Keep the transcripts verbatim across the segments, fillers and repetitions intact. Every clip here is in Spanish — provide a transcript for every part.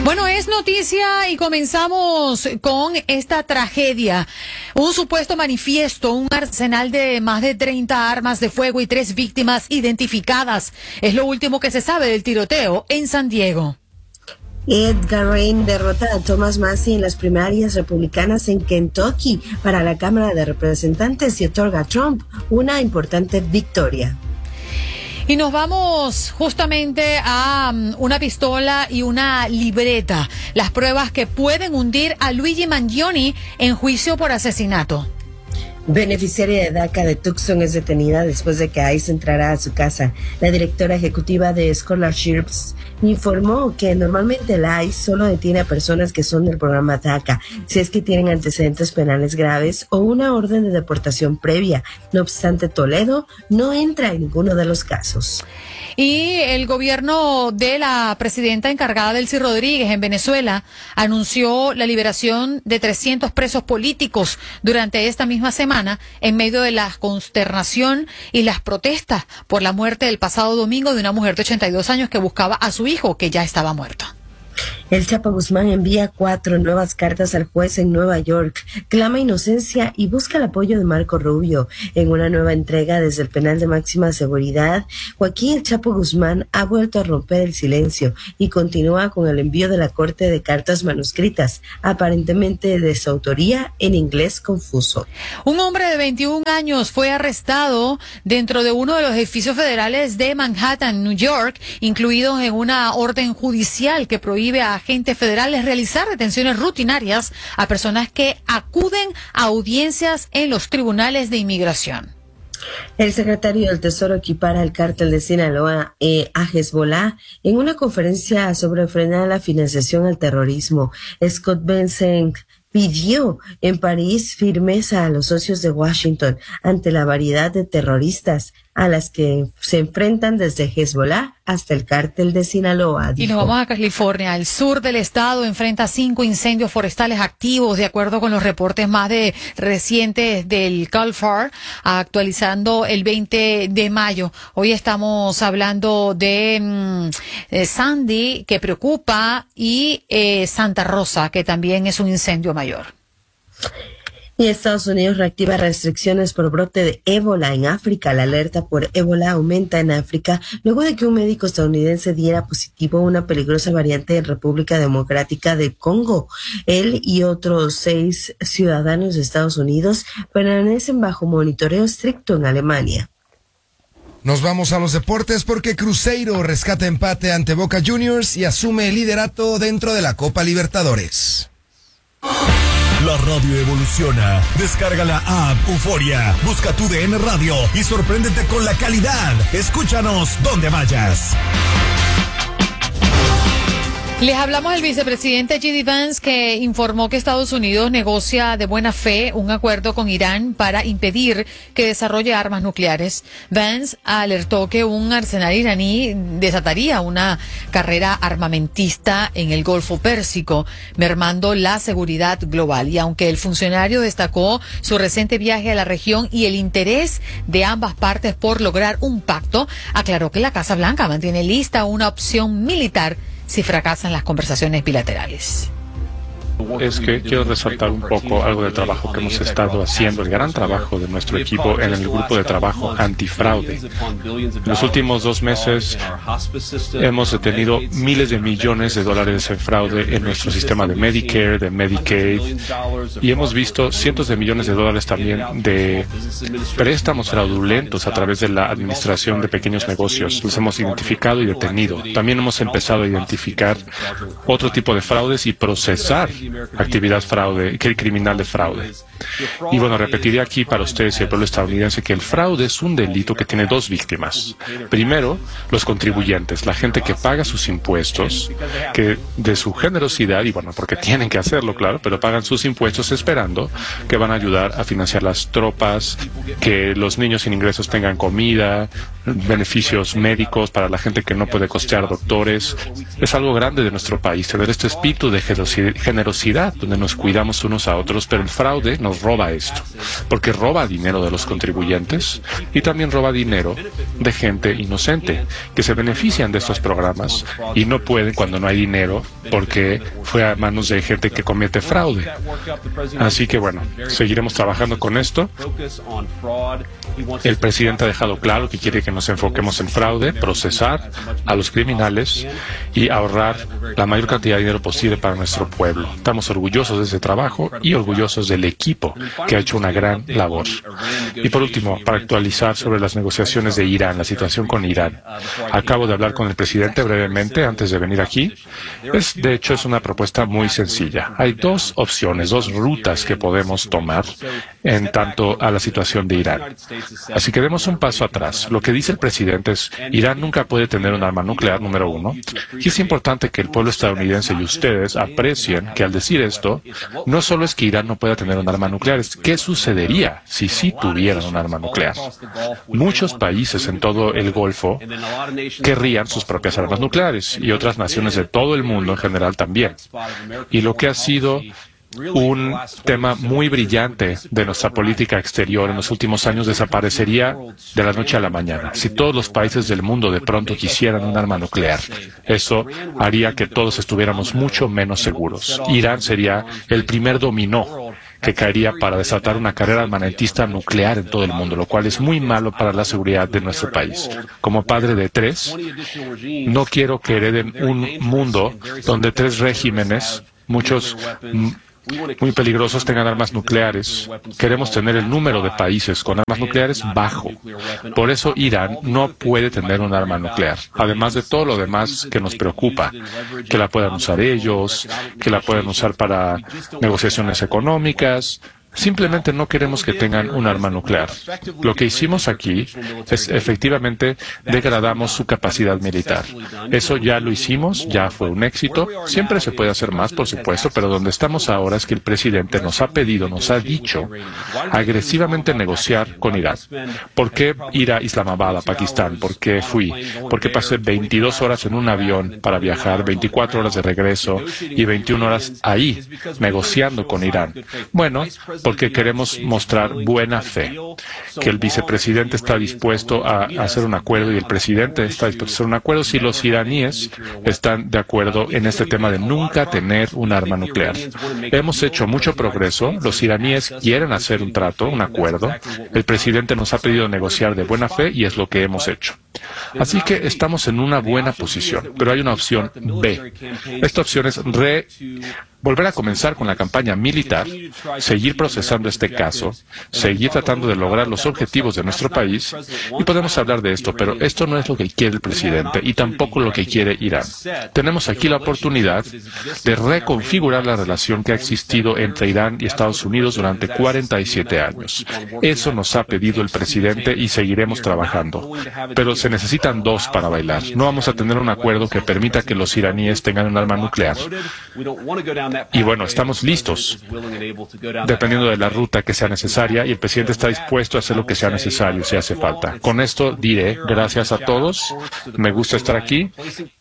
Bueno, es noticia y comenzamos con esta tragedia. Un supuesto manifiesto, un arsenal de más de treinta armas de fuego y tres víctimas identificadas. Es lo último que se sabe del tiroteo en San Diego. Edgar Rain derrota a Thomas Massie en las primarias republicanas en Kentucky para la Cámara de Representantes y otorga a Trump una importante victoria. Y nos vamos justamente a um, una pistola y una libreta, las pruebas que pueden hundir a Luigi Mangione en juicio por asesinato. Beneficiaria de DACA de Tucson es detenida después de que ICE entrara a su casa. La directora ejecutiva de Scholarships informó que normalmente la ICE solo detiene a personas que son del programa DACA, si es que tienen antecedentes penales graves o una orden de deportación previa. No obstante, Toledo no entra en ninguno de los casos. Y el gobierno de la presidenta encargada, Delcy Rodríguez, en Venezuela, anunció la liberación de trescientos presos políticos durante esta misma semana, en medio de la consternación y las protestas por la muerte el pasado domingo de una mujer de ochenta y dos años que buscaba a su hijo, que ya estaba muerto. El Chapo Guzmán envía cuatro nuevas cartas al juez en Nueva York, clama inocencia y busca el apoyo de Marco Rubio. En una nueva entrega desde el penal de máxima seguridad, Joaquín El Chapo Guzmán ha vuelto a romper el silencio y continúa con el envío de la corte de cartas manuscritas, aparentemente de su autoría en inglés confuso. Un hombre de veintiún años fue arrestado dentro de uno de los edificios federales de Manhattan, New York, incluidos en una orden judicial que prohíbe a agentes federales realizar detenciones rutinarias a personas que acuden a audiencias en los tribunales de inmigración. El secretario del Tesoro equipara al cártel de Sinaloa eh, a Hezbollah en una conferencia sobre frenar la financiación al terrorismo. Scott Bessent pidió en París firmeza a los socios de Washington ante la variedad de terroristas a las que se enfrentan desde Hezbollah hasta el cártel de Sinaloa. Dijo. Y nos vamos a California. El sur del estado enfrenta cinco incendios forestales activos, de acuerdo con los reportes más de recientes del Cal Fire, actualizando el veinte de mayo. Hoy estamos hablando de, mm, de Sandy, que preocupa, y eh, Santa Rosa, que también es un incendio mayor. Y Estados Unidos reactiva restricciones por brote de ébola en África. La alerta por ébola aumenta en África luego de que un médico estadounidense diera positivo a una peligrosa variante en República Democrática del Congo. Él y otros seis ciudadanos de Estados Unidos permanecen bajo monitoreo estricto en Alemania. Nos vamos a los deportes porque Cruzeiro rescata empate ante Boca Juniors y asume el liderato dentro de la Copa Libertadores. La radio evoluciona. Descarga la app Euforia. Busca tu D N Radio y sorpréndete con la calidad. Escúchanos donde vayas. Les hablamos del vicepresidente J D Vance, que informó que Estados Unidos negocia de buena fe un acuerdo con Irán para impedir que desarrolle armas nucleares. Vance alertó que un arsenal iraní desataría una carrera armamentista en el Golfo Pérsico, mermando la seguridad global. Y aunque el funcionario destacó su reciente viaje a la región y el interés de ambas partes por lograr un pacto, aclaró que la Casa Blanca mantiene lista una opción militar si fracasan las conversaciones bilaterales. Es que quiero resaltar un poco algo del trabajo que hemos estado haciendo, el gran trabajo de nuestro equipo en el grupo de trabajo antifraude. En los últimos dos meses hemos detenido miles de millones de dólares en fraude en nuestro sistema de Medicare, de Medicaid, y hemos visto cientos de millones de dólares también de préstamos fraudulentos a través de la administración de pequeños negocios. Los hemos identificado y detenido. También hemos empezado a identificar otro tipo de fraudes y procesar actividad fraude, criminal de fraude. Y bueno, repetiré aquí para ustedes y el pueblo estadounidense que el fraude es un delito que tiene dos víctimas. Primero, los contribuyentes, la gente que paga sus impuestos, que de su generosidad, y bueno, porque tienen que hacerlo, claro, pero pagan sus impuestos esperando que van a ayudar a financiar las tropas, que los niños sin ingresos tengan comida, beneficios médicos para la gente que no puede costear doctores. Es algo grande de nuestro país, tener este espíritu de generosidad reciprocidad, donde nos cuidamos unos a otros, pero el fraude nos roba esto, porque roba dinero de los contribuyentes y también roba dinero de gente inocente que se benefician de estos programas y no pueden cuando no hay dinero porque fue a manos de gente que comete fraude. Así que bueno, seguiremos trabajando con esto. El presidente ha dejado claro que quiere que nos enfoquemos en fraude, procesar a los criminales y ahorrar la mayor cantidad de dinero posible para nuestro pueblo. Estamos orgullosos de ese trabajo y orgullosos del equipo que ha hecho una gran labor. Y por último, para actualizar sobre las negociaciones de Irán, la situación con Irán. Acabo de hablar con el presidente brevemente antes de venir aquí. Es, de hecho, es una propuesta muy sencilla. Hay dos opciones, dos rutas que podemos tomar en tanto a la situación de Irán. Así que demos un paso atrás. Lo que dice el presidente es, Irán nunca puede tener un arma nuclear, número uno. Y es importante que el pueblo estadounidense y ustedes aprecien que al decir esto, no solo es que Irán no pueda tener un arma nuclear, es qué sucedería si sí tuvieran un arma nuclear. Muchos países en todo el Golfo querrían sus propias armas nucleares y otras naciones de todo el mundo en general también. Y lo que ha sido un tema muy brillante de nuestra política exterior en los últimos años desaparecería de la noche a la mañana. Si todos los países del mundo de pronto quisieran un arma nuclear, eso haría que todos estuviéramos mucho menos seguros. Irán sería el primer dominó que caería para desatar una carrera armamentista nuclear en todo el mundo, lo cual es muy malo para la seguridad de nuestro país. Como padre de tres, no quiero que hereden un mundo donde tres regímenes, muchos muy peligrosos, tengan armas nucleares. Queremos tener el número de países con armas nucleares bajo. Por eso Irán no puede tener un arma nuclear, además de todo lo demás que nos preocupa, que la puedan usar ellos, que la puedan usar para negociaciones económicas. Simplemente no queremos que tengan un arma nuclear. Lo que hicimos aquí es efectivamente degradamos su capacidad militar. Eso ya lo hicimos, ya fue un éxito. Siempre se puede hacer más, por supuesto, pero donde estamos ahora es que el presidente nos ha pedido, nos ha dicho agresivamente negociar con Irán. ¿Por qué ir a Islamabad, a Pakistán? ¿Por qué fui? Porque pasé veintidós horas en un avión para viajar, veinticuatro horas de regreso y veintiuna horas ahí negociando con Irán. Bueno, porque queremos mostrar buena fe, que el vicepresidente está dispuesto a hacer un acuerdo y el presidente está dispuesto a hacer un acuerdo si los iraníes están de acuerdo en este tema de nunca tener un arma nuclear. Hemos hecho mucho progreso, los iraníes quieren hacer un trato, un acuerdo, el presidente nos ha pedido negociar de buena fe y es lo que hemos hecho. Así que estamos en una buena posición, pero hay una opción B. Esta opción es re... volver a comenzar con la campaña militar, seguir procesando este caso, seguir tratando de lograr los objetivos de nuestro país, y podemos hablar de esto, pero esto no es lo que quiere el presidente y tampoco lo que quiere Irán. Tenemos aquí la oportunidad de reconfigurar la relación que ha existido entre Irán y Estados Unidos durante cuarenta y siete años. Eso nos ha pedido el presidente y seguiremos trabajando. Pero se necesitan dos para bailar. No vamos a tener un acuerdo que permita que los iraníes tengan un arma nuclear. Y bueno, estamos listos, dependiendo de la ruta que sea necesaria, y el presidente está dispuesto a hacer lo que sea necesario si hace falta. Con esto diré gracias a todos, me gusta estar aquí.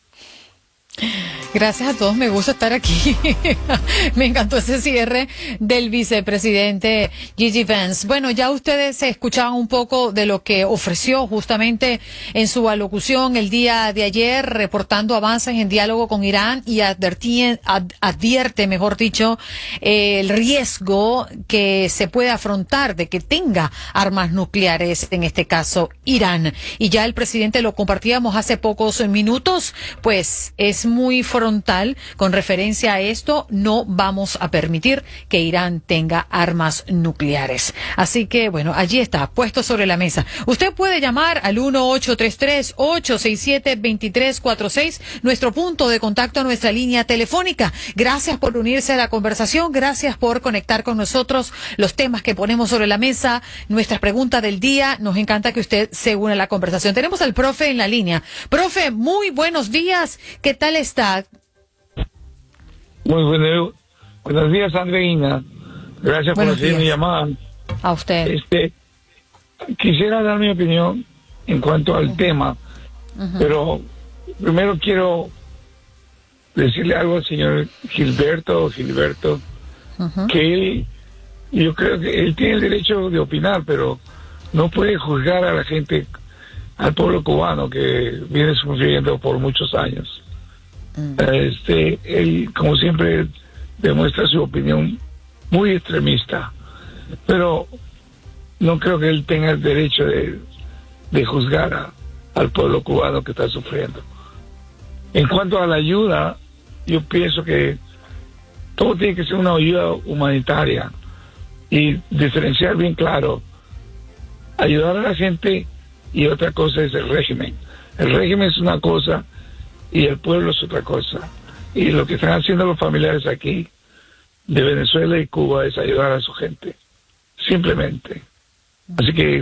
Gracias a todos, me gusta estar aquí. Me encantó ese cierre del vicepresidente J D. Vance. Bueno, ya ustedes escuchaban un poco de lo que ofreció justamente en su alocución el día de ayer, reportando avances en diálogo con Irán y advertí, ad, advierte, mejor dicho, eh, el riesgo que se puede afrontar de que tenga armas nucleares, en este caso Irán. Y ya el presidente lo compartíamos hace pocos minutos, pues es muy frontal con referencia a esto. No vamos a permitir que Irán tenga armas nucleares. Así que, bueno, allí está, puesto sobre la mesa. Usted puede llamar al uno ocho tres tres, ocho seis siete, dos tres cuatro seis, nuestro punto de contacto a nuestra línea telefónica. Gracias por unirse a la conversación, gracias por conectar con nosotros los temas que ponemos sobre la mesa, nuestra pregunta del día. Nos encanta que usted se una a la conversación. Tenemos al profe en la línea. Profe, muy buenos días. ¿Qué tal está? Muy bueno, buenos días, Andreina. Gracias buenos por recibir mi llamada. A usted. Este, quisiera dar mi opinión en cuanto al uh-huh. tema, uh-huh. pero primero quiero decirle algo al señor Gilberto, Gilberto, uh-huh. que él, yo creo que él tiene el derecho de opinar, pero no puede juzgar a la gente, al pueblo cubano que viene sufriendo por muchos años. Uh-huh. Este, él, como siempre, demuestra su opinión muy extremista, pero no creo que él tenga el derecho de, de juzgar a, al pueblo cubano que está sufriendo. En cuanto a la ayuda, yo pienso que todo tiene que ser una ayuda humanitaria y diferenciar bien claro, ayudar a la gente y otra cosa es el régimen. El régimen es una cosa y el pueblo es otra cosa. Y lo que están haciendo los familiares aquí de Venezuela y Cuba es ayudar a su gente, simplemente. Así que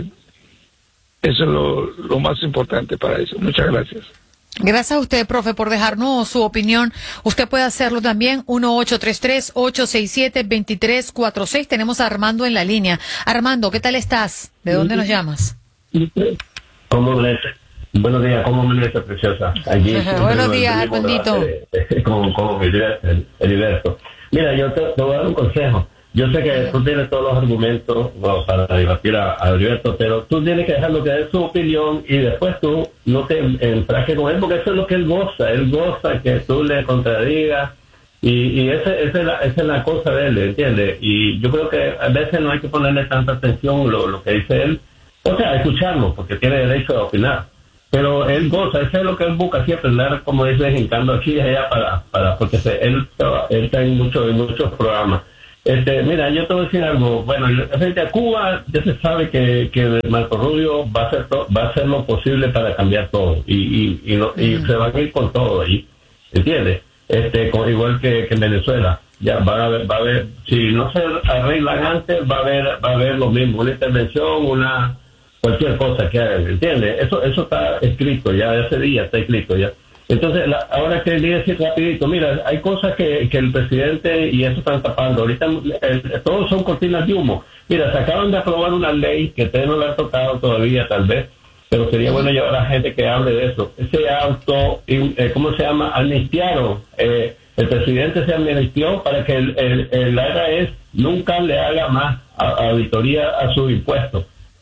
eso es lo, lo más importante para eso. Muchas gracias. Gracias a usted, profe, por dejarnos su opinión. Usted puede hacerlo también, uno ocho tres tres, ocho seis siete, dos tres cuatro seis. Tenemos a Armando en la línea. Armando, ¿qué tal estás? ¿De dónde nos llamas? ¿Cómo me Buenos días, ¿cómo me lees, preciosa? Allí, Buenos días, Armandito. Con, con Heriberto. Mira, yo te, te voy a dar un consejo. Yo sé que tú tienes todos los argumentos bueno, para debatir a, a Heriberto, pero tú tienes que dejarlo que dé su opinión y después tú no te enfrasques con él, porque eso es lo que él goza. Él goza que tú le contradigas y, y ese, ese es la, esa es la cosa de él, ¿entiendes? Y yo creo que a veces no hay que ponerle tanta atención lo, lo que dice él, o sea, escucharlo, porque tiene derecho a opinar. Pero él goza, eso es lo que él busca siempre, andar, como dice, hincando aquí y allá para, para porque se, él, él está en, mucho, en muchos programas. Este, mira, yo te voy a decir algo. Bueno, frente a Cuba ya se sabe que, que Marco Rubio va a hacer to, va a hacer lo posible para cambiar todo y y y, no, y se van a ir con todo ahí, ¿entiendes? Este, con, igual que, que en Venezuela, ya va a haber, va a haber, si no se arreglan antes, va a haber, va a haber lo mismo, una intervención, una cualquier cosa que hagan, ¿entiendes? Eso, eso está escrito ya, ese día está escrito ya. Entonces, la, ahora que quería decir rapidito, mira, hay cosas que, que el presidente y eso están tapando. Ahorita eh, todos son cortinas de humo. Mira, se acaban de aprobar una ley que ustedes no la han tocado todavía, tal vez, pero sería bueno llevar a la gente que hable de eso. Ese auto, eh, ¿cómo se llama? Amnistiaron. Eh, el presidente se amnistió para que el, el, el I R S nunca le haga más auditoría a sus impuestos.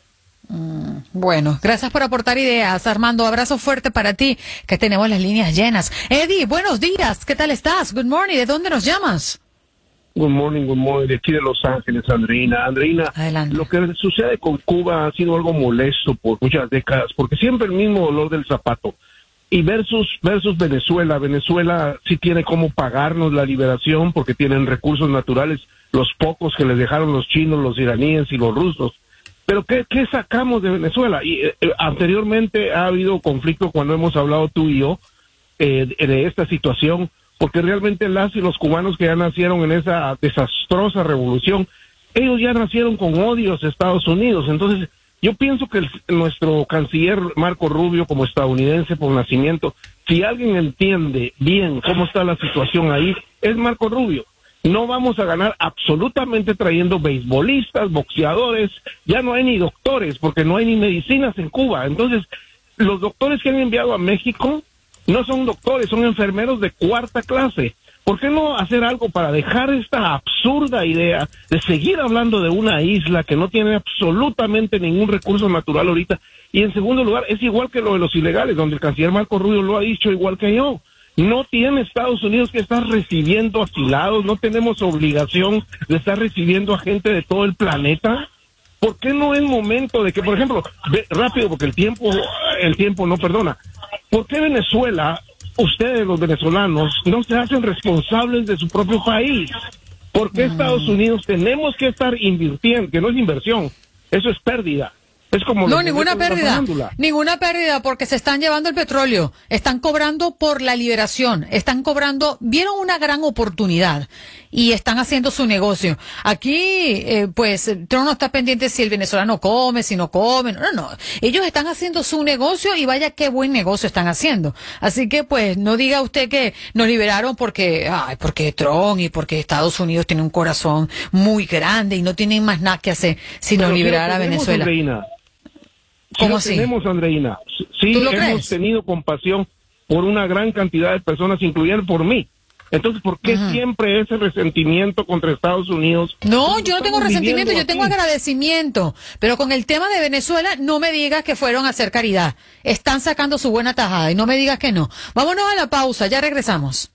Mm, bueno, gracias por aportar ideas, Armando. Abrazo fuerte para ti, que tenemos las líneas llenas. Eddie, buenos días, ¿qué tal estás? Good morning, ¿de dónde nos llamas? Good morning, good morning, de aquí de Los Ángeles, Andreina. Andreina, Adelante. Lo que sucede con Cuba ha sido algo molesto por muchas décadas, porque siempre el mismo dolor del zapato. Y versus versus Venezuela, Venezuela sí tiene cómo pagarnos la liberación porque tienen recursos naturales, los pocos que les dejaron los chinos, los iraníes y los rusos. Pero ¿qué, qué sacamos de Venezuela? Y eh, anteriormente ha habido conflicto cuando hemos hablado tú y yo eh, de esta situación, porque realmente las y los cubanos que ya nacieron en esa desastrosa revolución, ellos ya nacieron con odios a Estados Unidos. Entonces, yo pienso que el, nuestro canciller Marco Rubio, como estadounidense por nacimiento, si alguien entiende bien cómo está la situación ahí, es Marco Rubio. No vamos a ganar absolutamente trayendo beisbolistas, boxeadores, ya no hay ni doctores, porque no hay ni medicinas en Cuba. Entonces, los doctores que han enviado a México no son doctores, son enfermeros de cuarta clase. ¿Por qué no hacer algo para dejar esta absurda idea de seguir hablando de una isla que no tiene absolutamente ningún recurso natural ahorita? Y en segundo lugar, es igual que lo de los ilegales, donde el canciller Marco Rubio lo ha dicho igual que yo. No tiene Estados Unidos que estar recibiendo asilados, no tenemos obligación de estar recibiendo a gente de todo el planeta. ¿Por qué no es momento de que, por ejemplo, ve, rápido, porque el tiempo, el tiempo no perdona, ¿por qué Venezuela, ustedes los venezolanos, no se hacen responsables de su propio país? ¿Por qué Estados Unidos tenemos que estar invirtiendo, que no es inversión, eso es pérdida? Es como no, ninguna pérdida, ninguna pérdida, porque se están llevando el petróleo, están cobrando por la liberación, están cobrando, vieron una gran oportunidad y están haciendo su negocio. Aquí, eh, pues, Trump no está pendiente si el venezolano come, si no come, no, no, ellos están haciendo su negocio y vaya qué buen negocio están haciendo. Así que, pues, no diga usted que nos liberaron porque, ay, porque Trump y porque Estados Unidos tiene un corazón muy grande y no tienen más nada que hacer sino liberar a Venezuela. Andreina. ¿Cómo sí así? Tenemos, Andreina. Sí, hemos crees? tenido compasión por una gran cantidad de personas, incluyendo por mí. Entonces, ¿por qué uh-huh. siempre ese resentimiento contra Estados Unidos? No, yo no tengo resentimiento, yo tengo agradecimiento. Pero con el tema de Venezuela, no me digas que fueron a hacer caridad. Están sacando su buena tajada y no me digas que no. Vámonos a la pausa, ya regresamos.